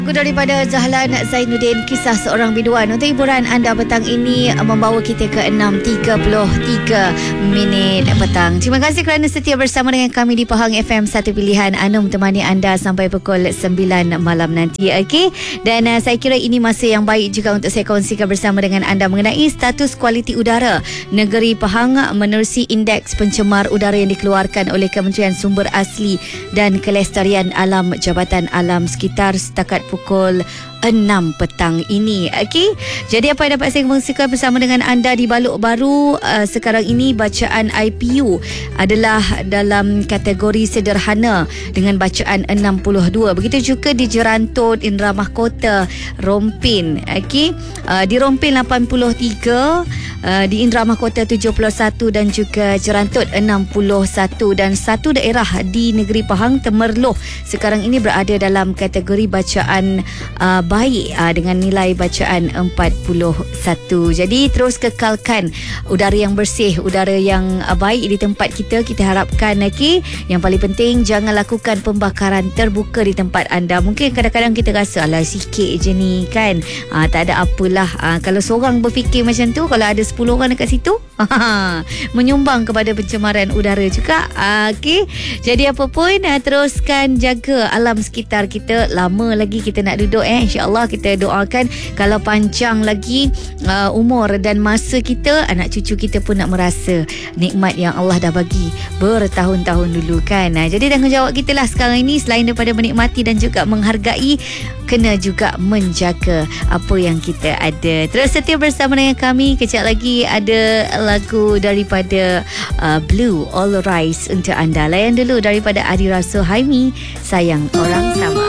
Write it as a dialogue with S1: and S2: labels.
S1: Lagu daripada Zahlan Zainuddin, Kisah Seorang Biduan. Untuk hiburan anda petang ini membawa kita ke 6.33 petang. Terima kasih kerana setia bersama dengan kami di Pahang FM, satu pilihan. Anum temani anda sampai pukul 9 malam nanti. Okey. Dan saya kira ini masa yang baik juga untuk saya kongsikan bersama dengan anda mengenai status kualiti udara negeri Pahang menerusi indeks pencemar udara yang dikeluarkan oleh Kementerian Sumber Asli dan Kelestarian Alam Jabatan Alam sekitar setakat pukul 6 petang ini. Okey. Jadi apa yang dapat saya kongsikan bersama dengan anda di Balok Baru sekarang ini, bacaan IPU adalah dalam kategori sederhana dengan bacaan 62. Begitu juga di Jerantut, Indra Mahkota, Rompin. Okey. Di Rompin 83, di Indra Mahkota 71 dan juga Jerantut 61, dan satu daerah di negeri Pahang, Temerloh, sekarang ini berada dalam kategori bacaan baik dengan nilai bacaan 41. Jadi terus kekalkan udara yang bersih, udara yang baik di tempat kita. Kita harapkan yang paling penting jangan lakukan pembakaran terbuka di tempat anda. Mungkin kadang-kadang kita rasa alah sikit je ni kan, tak ada apalah. Kalau seorang berfikir macam tu, kalau ada 10 orang dekat situ menyumbang kepada pencemaran udara juga. Okey. Jadi apa pun teruskan jaga alam sekitar kita. Lama lagi kita nak duduk, InsyaAllah kita doakan kalau panjang lagi umur dan masa kita, anak cucu kita pun nak merasa nikmat yang Allah dah bagi bertahun-tahun dulu kan. Jadi tanggungjawab kita lah sekarang ini, selain daripada menikmati dan juga menghargai, kena juga menjaga apa yang kita ada. Terus setia bersama dengan kami. Kejap lagi ada lagu daripada Blue, All Rise untuk anda. Layan dulu daripada Adi Rasul Haimi, Sayang Orang Sama.